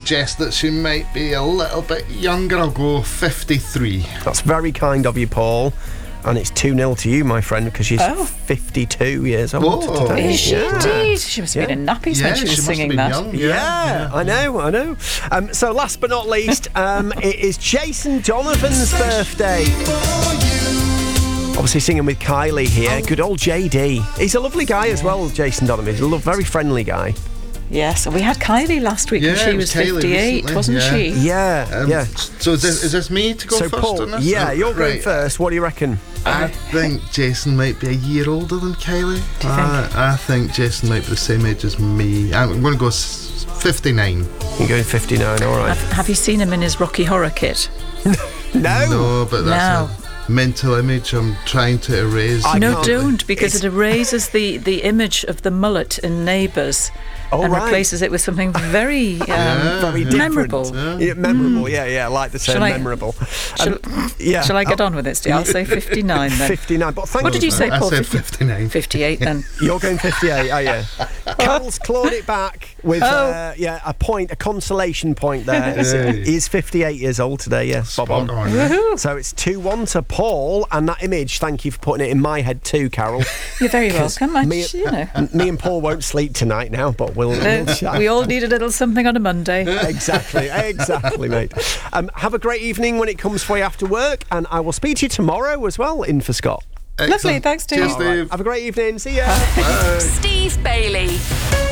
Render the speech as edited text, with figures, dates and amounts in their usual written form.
suggest that she might be a little bit younger. I'll go 53. That's very kind of you, Paul. And it's 2-0 to you, my friend, because she's 52 years old today. Is she indeed? She must have been in nappies when she was singing that. Young. Yeah, I know. So last but not least, it is Jason Donovan's birthday. Obviously singing with Kylie here. Good old JD. He's a lovely guy as well, Jason Donovan. He's a very friendly guy. Yes, and we had Kylie last week, and she was 58, recently, wasn't she? Yeah. So is this me to go first Paul, on this? Yeah, you're going first. What do you reckon? I think Jason might be a year older than Kylie. Do you think? I think Jason might be the same age as me. I'm going to go 59. You're going 59, all right. Have you seen him in his Rocky Horror kit? No, but that's a mental image I'm trying to erase. No, don't, because it erases the image of the mullet in Neighbours. And replaces it with something very very memorable. Memorable, I like the term memorable. Shall I get on with it, Steve? I'll say 59 then. 59, but thank you. What did you say, Paul? I said 59. 58 then. You're going 58, are you? Carol's clawed it back with a point, a consolation point there. He's 58 years old today, yes. Bob on. So it's 2-1 to Paul, and that image, thank you for putting it in my head too, Carol. You're very welcome. Me and Paul won't sleep tonight now, but we'll chat. We all need a little something on a Monday. Exactly, mate. Have a great evening when it comes for you after work, and I will speak to you tomorrow as well in for Scott. Excellent. Lovely, thanks, Steve. Cheers, Steve. Have a great evening. See ya. Steve Bailey.